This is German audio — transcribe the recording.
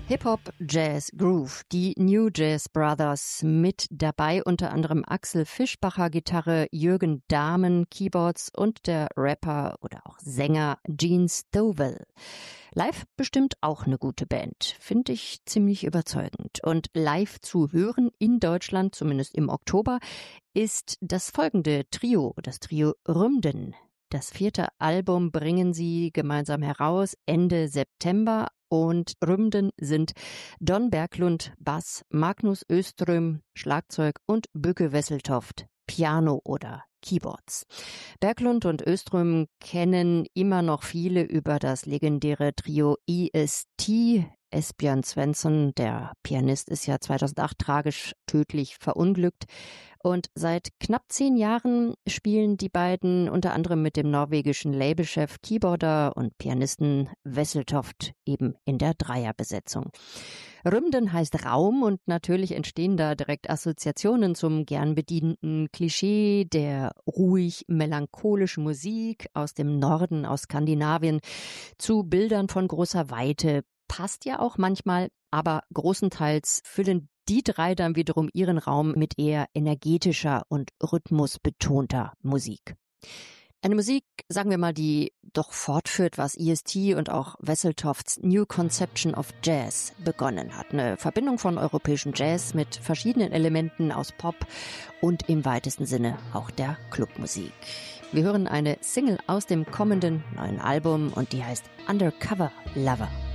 Hip-Hop, Jazz, Groove, die New Jazz Brothers mit dabei, unter anderem Axel Fischbacher Gitarre, Jürgen Dahmen Keyboards und der Rapper oder auch Sänger Gene Stovall. Live bestimmt auch eine gute Band, finde ich ziemlich überzeugend. Und live zu hören in Deutschland, zumindest im Oktober, ist das folgende Trio, das Trio Rümden. Das 4. Album bringen sie gemeinsam heraus Ende September. Und Rümden sind Don Berglund Bass, Magnus Öström Schlagzeug und Bücke Wesseltoft Piano oder Keyboards. Berglund und Öström kennen immer noch viele über das legendäre Trio EST. Esbjörn Svensson, der Pianist, ist ja 2008 tragisch tödlich verunglückt. Und seit knapp 10 Jahren spielen die beiden unter anderem mit dem norwegischen Labelchef, Keyboarder und Pianisten Wesseltoft eben in der Dreierbesetzung. Rümden heißt Raum und natürlich entstehen da direkt Assoziationen zum gern bedienten Klischee der ruhig melancholischen Musik aus dem Norden, aus Skandinavien, zu Bildern von großer Weite. Passt ja auch manchmal, aber großenteils füllen die drei dann wiederum ihren Raum mit eher energetischer und rhythmusbetonter Musik. Eine Musik, sagen wir mal, die doch fortführt, was EST und auch Wesseltofts New Conception of Jazz begonnen hat. Eine Verbindung von europäischem Jazz mit verschiedenen Elementen aus Pop und im weitesten Sinne auch der Clubmusik. Wir hören eine Single aus dem kommenden neuen Album und die heißt Undercover Lover.